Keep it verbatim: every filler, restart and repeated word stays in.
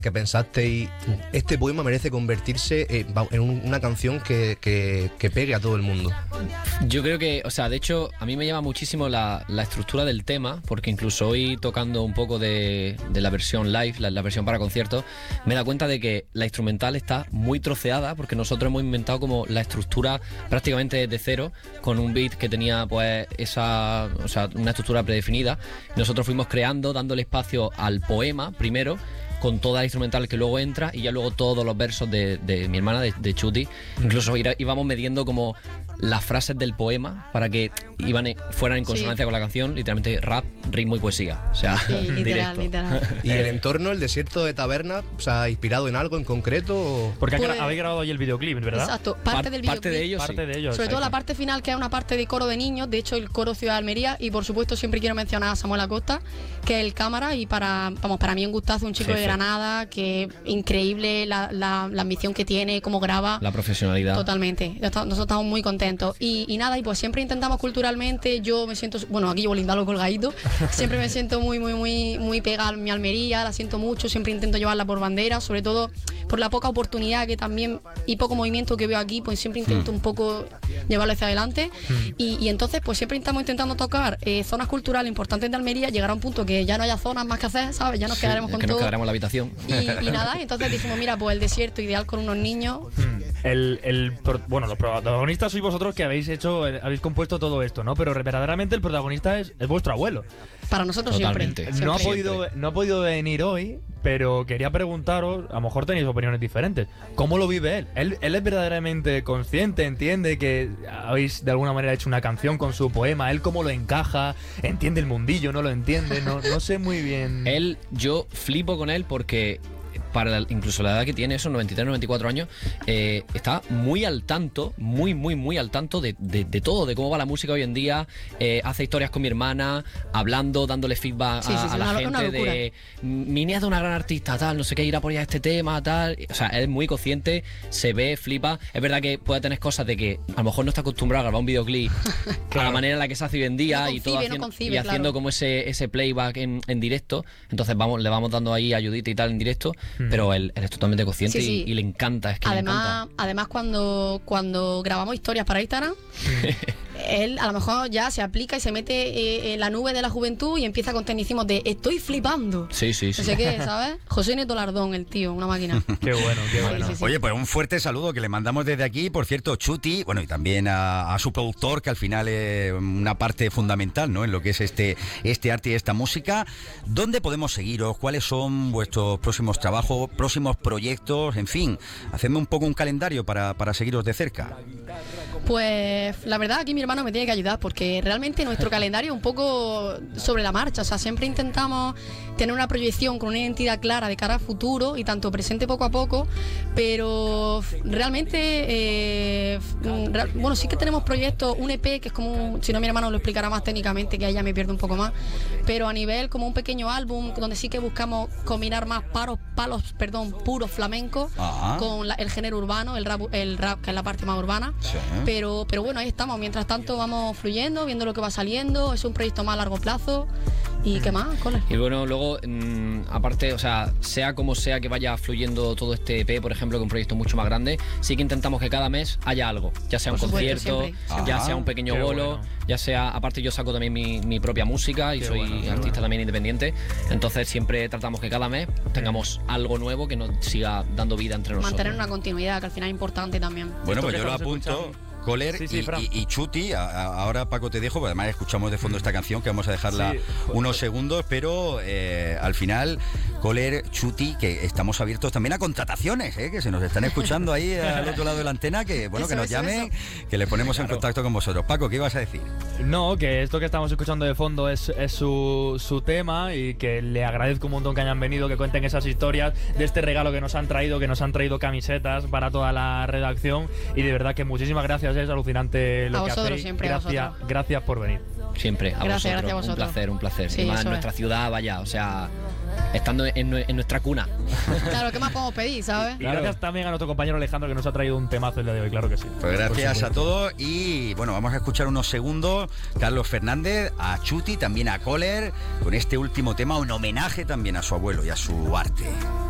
que pensasteis, este poema merece convertirse en, en una canción que, que, que pegue a todo el mundo? Yo creo que, o sea, de hecho, a mí me llama muchísimo la, la estructura del tema, porque incluso hoy tocando un poco de, de la versión live, la, la versión para conciertos, me da cuenta de que la instrumental está muy troceada, porque nosotros hemos inventado como la estructura prácticamente desde cero, con un beat que tenía pues esa, o sea, una estructura predefinida. Nosotros fuimos creando, dándole espacio al poema primero, con toda la instrumental que luego entra, y ya luego todos los versos de, de mi hermana, de, de Chuti. Incluso íbamos midiendo como las frases del poema para que iban en, fueran en consonancia sí. con la canción, literalmente rap, ritmo y poesía. O sea, sí, literal, literal. ¿Y el entorno, el desierto de Taberna, o sea, inspirado en algo en concreto? O... Porque pues, habéis grabado ahí el videoclip, ¿verdad? Exacto, parte Par, del videoclip. Parte de ellos, parte sí. de ellos. Sobre exacto. todo la parte final, que es una parte de coro de niños, de hecho el coro Ciudad de Almería, y por supuesto siempre quiero mencionar a Samuel Acosta, que es el cámara, y para, vamos, para mí un gustazo, un chico sí, de sí. Granada, que increíble la, la, la ambición que tiene, cómo graba. La profesionalidad. Totalmente, nosotros estamos muy contentos. Y, y nada, y pues siempre intentamos culturalmente, yo me siento, bueno, aquí llevo Lindalo colgadito, siempre me siento muy, muy, muy, muy pegada a mi Almería, la siento mucho, siempre intento llevarla por bandera, sobre todo por la poca oportunidad que también y poco movimiento que veo aquí, pues siempre intento mm. un poco llevarlo hacia adelante. Mm. Y, y entonces pues siempre estamos intentando tocar eh, zonas culturales importantes de Almería, llegar a un punto que ya no haya zonas más que hacer, ¿sabes? Ya nos sí, quedaremos con que todo. Nos quedaremos en la habitación. Y, y nada, entonces dijimos, mira, pues el desierto ideal con unos niños. Mm. El, el, bueno, los protagonistas sois vosotros que habéis hecho, habéis compuesto todo esto, ¿no? Pero verdaderamente el protagonista es, es vuestro abuelo. Para nosotros Totalmente. siempre. No ha, siempre. podido, no ha podido venir hoy, pero quería preguntaros, a lo mejor tenéis opiniones diferentes, ¿cómo lo vive él? ¿Él, él es verdaderamente consciente, entiende que habéis de alguna manera hecho una canción con su poema? ¿Él cómo lo encaja? ¿Entiende el mundillo? ¿No lo entiende? No, no sé muy bien. Él, yo flipo con él porque para la, incluso la edad que tiene, esos noventa y tres, noventa y cuatro años, eh, está muy al tanto, muy, muy, muy al tanto de, de, de todo, de cómo va la música hoy en día. Eh, hace historias con mi hermana, hablando, dándole feedback sí, a, sí, sí, a la una, gente una de mi nieta es una gran artista, tal, no sé qué, irá por allá este tema, tal. O sea, él es muy consciente, se ve, flipa. Es verdad que puede tener cosas de que a lo mejor no está acostumbrado a grabar un videoclip claro. a la manera en la que se hace hoy en día, no concibe, y todo haciendo, no concibe, y haciendo claro. como ese, ese playback en, en directo. Entonces vamos, le vamos dando ahí ayudita y tal en directo, hmm. pero él, él es totalmente consciente sí, sí. Y, y le encanta, es que además, le encanta. Además cuando, cuando grabamos historias para Instagram él a lo mejor ya se aplica y se mete eh, en la nube de la juventud y empieza con tecnicismos de estoy flipando. Sí, sí, sí. No sé qué, ¿sabes? José Neto Lardón, el tío, una máquina. Qué bueno, qué bueno. Sí, sí, sí. Oye, pues un fuerte saludo que le mandamos desde aquí, por cierto, Chuti, bueno, y también a, a su productor, que al final es una parte fundamental, ¿no?, en lo que es este, este arte y esta música. ¿Dónde podemos seguiros? ¿Cuáles son vuestros próximos trabajos, próximos proyectos? En fin, hacedme un poco un calendario para, para seguiros de cerca. Pues la verdad aquí mi hermano me tiene que ayudar, porque realmente nuestro calendario es un poco sobre la marcha, o sea, siempre intentamos tener una proyección con una identidad clara de cara a futuro y tanto presente poco a poco, pero realmente eh, bueno, sí que tenemos proyectos, un E P que es como un, si no mi hermano lo explicará más técnicamente, que ahí ya me pierdo un poco más, pero a nivel como un pequeño álbum donde sí que buscamos combinar más paros, palos, perdón, puros flamencos con la, el género urbano, el rap, el rap que es la parte más urbana, sí. pero, pero bueno, ahí estamos, mientras tanto vamos fluyendo, viendo lo que va saliendo, es un proyecto más a largo plazo. ¿Y qué más, Cole? Y bueno, luego, mmm, aparte, o sea, sea como sea que vaya fluyendo todo este E P, por ejemplo, que es un proyecto mucho más grande, sí que intentamos que cada mes haya algo, ya sea un por concierto, supuesto, siempre, ya siempre. sea un pequeño Qué bolo, bueno. ya sea, aparte yo saco también mi, mi propia música y Qué soy bueno, artista bueno. también independiente, entonces siempre tratamos que cada mes tengamos algo nuevo que nos siga dando vida entre nosotros. Mantener una continuidad, que al final es importante también. Bueno, pues yo lo apunto... Escuchando? Coler sí, sí, y, y, y Chuti, a, a, ahora Paco te dejo, porque además escuchamos de fondo esta canción que vamos a dejarla sí, unos segundos, pero eh, al final, Coler, Chuti, que estamos abiertos también a contrataciones, ¿eh? Que se nos están escuchando ahí al otro lado de la antena, que bueno, eso, que nos eso, llamen, eso. que les ponemos claro. en contacto con vosotros. Paco, ¿qué ibas a decir? No, que esto que estamos escuchando de fondo es, es su, su tema y que le agradezco un montón que hayan venido, que cuenten esas historias de este regalo que nos han traído, que nos han traído camisetas para toda la redacción y de verdad que muchísimas gracias. Es alucinante lo a que hacéis. Siempre, gracias, a gracias por venir. Siempre, a gracias, vosotros. Gracias a vosotros. Un placer, un placer. Sí, y más en nuestra es. ciudad, vaya, o sea, estando en, en nuestra cuna. Claro, ¿qué más podemos pedir, sabes? Y claro. gracias también a nuestro compañero Alejandro, que nos ha traído un temazo el día de hoy, claro que sí. Pues gracias a todos y bueno, vamos a escuchar unos segundos Carlos Fernández, a Chuti, también a Coler, con este último tema, un homenaje también a su abuelo y a su arte.